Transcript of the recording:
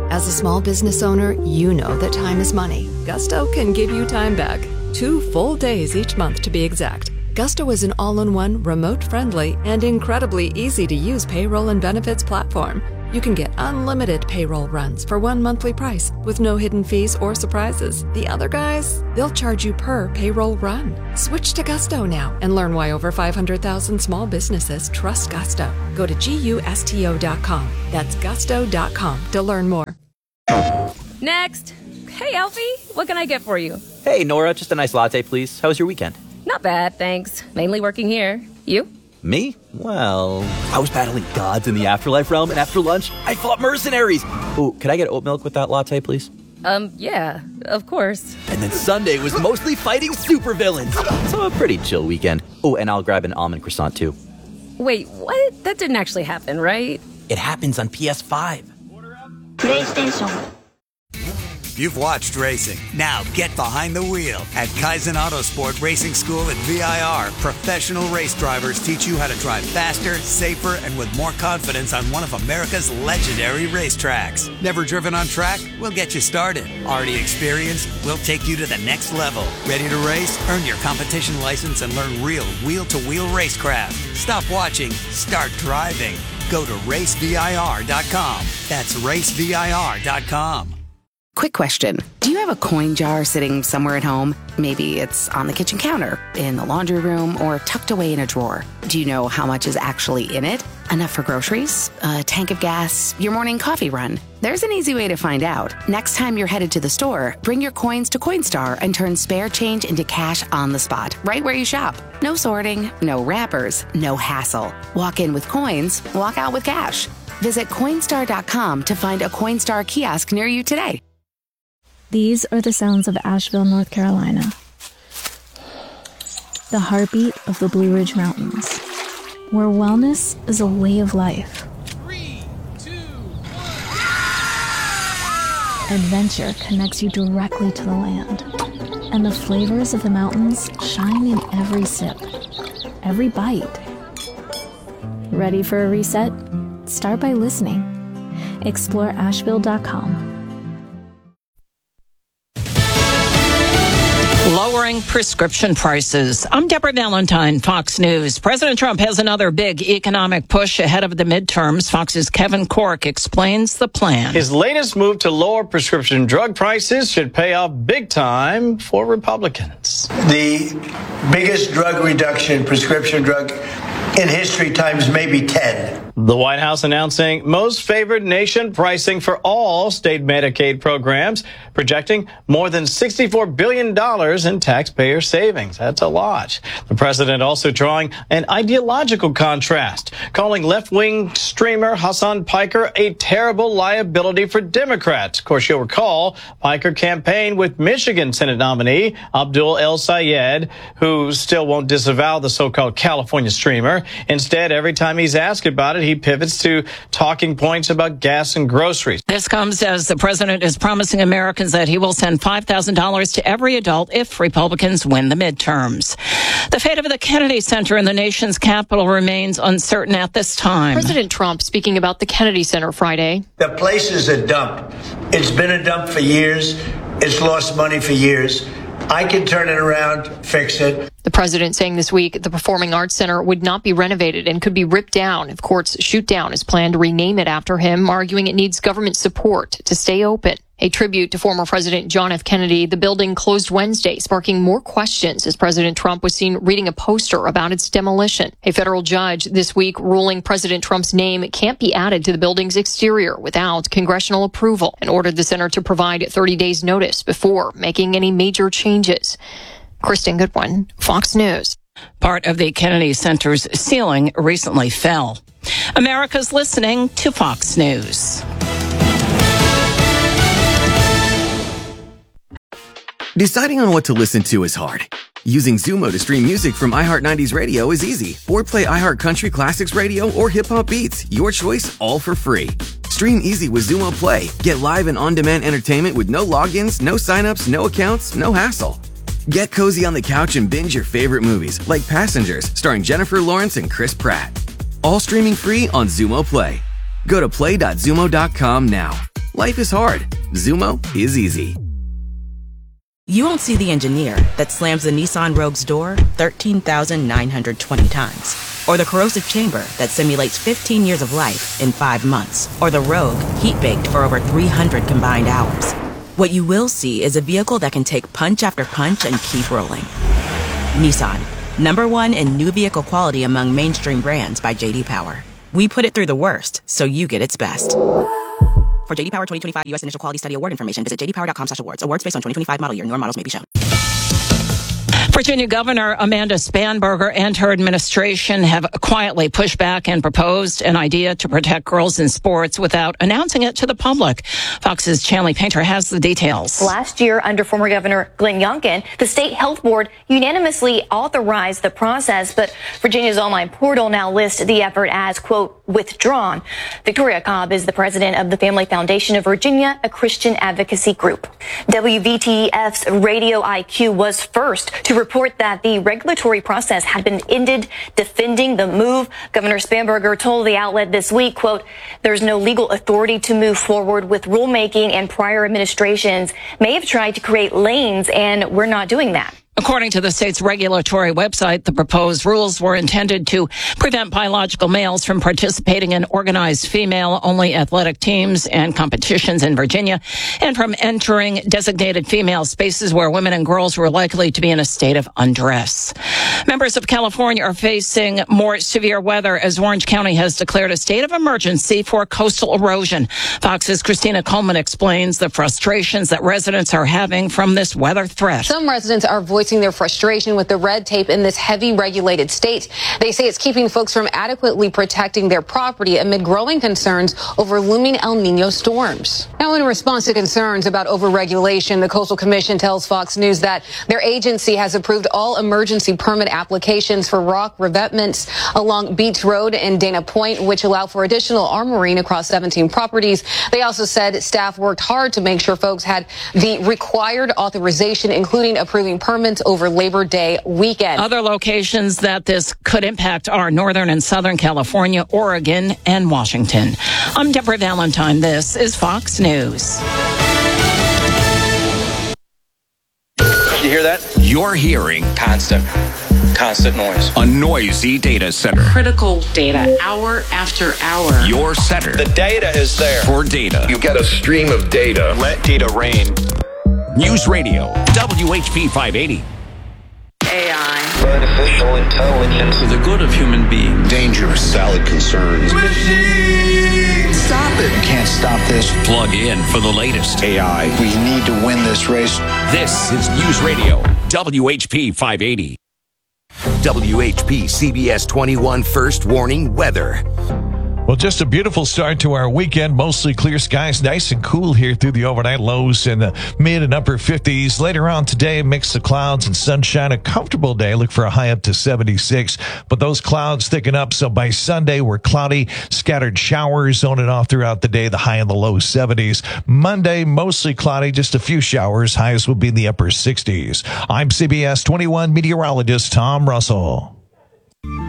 As a small business owner, you know that time is money. Gusto can give you time back. 2 full days each month to be exact. Gusto is an all-in-one, remote-friendly, and incredibly easy-to-use payroll and benefits platform. You can get unlimited payroll runs for one monthly price with no hidden fees or surprises. The other guys, they'll charge you per payroll run. Switch to Gusto now and learn why over 500,000 small businesses trust Gusto. Go to GUSTO.com. That's gusto.com to learn more. Next. Hey, Alfie, what can I get for you? Hey, Nora, just a nice latte, please. How was your weekend? Not bad, thanks. Mainly working here. You? Me? Well, I was battling gods in the afterlife realm, and after lunch, I fought mercenaries. Ooh, could I get oat milk with that latte, please? Yeah, of course. And then Sunday was mostly fighting supervillains. So a pretty chill weekend. Oh, and I'll grab an almond croissant, too. Wait, what? That didn't actually happen, right? It happens on PS5. PlayStation. You've watched racing. Now get behind the wheel at Kaizen Autosport Racing School at VIR. Professional race drivers teach you how to drive faster, safer, and with more confidence on one of America's legendary racetracks. Never driven on track? We'll get you started. Already experienced? We'll take you to the next level. Ready to race? Earn your competition license and learn real wheel-to-wheel racecraft. Stop watching. Start driving. Go to racevir.com. That's racevir.com. Quick question. Do you have a coin jar sitting somewhere at home? Maybe it's on the kitchen counter, in the laundry room, or tucked away in a drawer. Do you know how much is actually in it? Enough for groceries? A tank of gas? Your morning coffee run? There's an easy way to find out. Next time you're headed to the store, bring your coins to Coinstar and turn spare change into cash on the spot, right where you shop. No sorting, no wrappers, no hassle. Walk in with coins, walk out with cash. Visit Coinstar.com to find a Coinstar kiosk near you today. These are the sounds of Asheville, North Carolina. The heartbeat of the Blue Ridge Mountains, where wellness is a way of life. 3, 2, 1. Adventure connects you directly to the land, and the flavors of the mountains shine in every sip, every bite. Ready for a reset? Start by listening. Explore Asheville.com. Lowering prescription prices. I'm Deborah Valentine, Fox News. President Trump has another big economic push ahead of the midterms. Fox's Kevin Corke explains the plan. His latest move to lower prescription drug prices should pay off big time for Republicans. The biggest drug reduction, prescription drug in history times maybe 10. The White House announcing most favored nation pricing for all state Medicaid programs, projecting more than $64 billion in taxpayer savings. That's a lot. The president also drawing an ideological contrast, calling left-wing streamer Hassan Piker a terrible liability for Democrats. Of course, you'll recall Piker campaigned with Michigan Senate nominee Abdul El Sayed, who still won't disavow the so-called California streamer. Instead, every time he's asked about it, he pivots to talking points about gas and groceries. This comes as the president is promising Americans that he will send $5,000 to every adult if Republicans win the midterms. The fate of the Kennedy Center in the nation's capital remains uncertain at this time. President Trump speaking about the Kennedy Center Friday. The place is a dump. It's been a dump for years. It's lost money for years. I can turn it around, fix it. The president saying this week the Performing Arts Center would not be renovated and could be ripped down if courts shoot down his plan to rename it after him, arguing it needs government support to stay open. A tribute to former President John F. Kennedy, the building closed Wednesday, sparking more questions as President Trump was seen reading a poster about its demolition. A federal judge this week ruling President Trump's name can't be added to the building's exterior without congressional approval and ordered the center to provide 30 days notice before making any major changes. Kristen Goodwin, Fox News. Part of the Kennedy Center's ceiling recently fell. America's listening to Fox News. Deciding on what to listen to is hard. Using Zumo to stream music from iHeart 90s Radio is easy. Or play iHeart Country Classics Radio or Hip Hop Beats. Your choice, all for free. Stream easy with Zumo Play. Get live and on-demand entertainment with no logins, no signups, no accounts, no hassle. Get cozy on the couch and binge your favorite movies, like Passengers, starring Jennifer Lawrence and Chris Pratt. All streaming free on Zumo Play. Go to play.zumo.com now. Life is hard. Zumo is easy. You won't see the engineer that slams the Nissan Rogue's door 13,920 times. Or the corrosive chamber that simulates 15 years of life in 5 months. Or the Rogue heat-baked for over 300 combined hours. What you will see is a vehicle that can take punch after punch and keep rolling. Nissan, #1 in new vehicle quality among mainstream brands by J.D. Power. We put it through the worst, so you get its best. For J.D. Power 2025 U.S. Initial Quality Study Award information, visit jdpower.com/awards. Awards based on 2025 model year. Newer models may be shown. Virginia Governor Amanda Spanberger and her administration have quietly pushed back and proposed an idea to protect girls in sports without announcing it to the public. Fox's Chanley Painter has the details. Last year, under former Governor Glenn Youngkin, the state health board unanimously authorized the process, but Virginia's online portal now lists the effort as, quote, withdrawn. Victoria Cobb is the president of the Family Foundation of Virginia, a Christian advocacy group. WVTF's Radio IQ was first to report that the regulatory process had been ended, defending the move. Governor Spanberger told the outlet this week, quote, there's no legal authority to move forward with rulemaking, and prior administrations may have tried to create lanes, and we're not doing that. According to the state's regulatory website, the proposed rules were intended to prevent biological males from participating in organized female-only athletic teams and competitions in Virginia, and from entering designated female spaces where women and girls were likely to be in a state of undress. Members of California are facing more severe weather as Orange County has declared a state of emergency for coastal erosion. Fox's Christina Coleman explains the frustrations that residents are having from this weather threat. Some residents are voicing their frustration with the red tape in this heavy regulated state. They say it's keeping folks from adequately protecting their property amid growing concerns over looming El Nino storms. Now, in response to concerns about overregulation, the Coastal Commission tells Fox News that their agency has approved all emergency permit applications for rock revetments along Beach Road and Dana Point, which allow for additional armoring across 17 properties. They also said staff worked hard to make sure folks had the required authorization, including approving permits over Labor Day weekend. Other locations that this could impact are Northern and Southern California, Oregon, and Washington. I'm Deborah Valentine. This is Fox News. You hear that? You're hearing constant noise. A noisy data center. Critical data, hour after hour. Your center. The data is there. For data. You get a stream of data. Let data rain. News Radio, WHP 580. AI. Artificial intelligence. For the good of human beings. Dangerous, valid concerns. Machine! Stop it. You can't stop this. Plug in for the latest. AI. We need to win this race. This is News Radio, WHP 580. WHP CBS 21 First Warning Weather. Well, just a beautiful start to our weekend. Mostly clear skies, nice and cool here through the overnight lows in the mid and upper 50s. Later on today, mix of clouds and sunshine. A comfortable day. Look for a high up to 76. But those clouds thicken up. So by Sunday, we're cloudy, scattered showers on and off throughout the day. The high in the low 70s. Monday, mostly cloudy, just a few showers. Highs will be in the upper 60s. I'm CBS 21 meteorologist Tom Russell.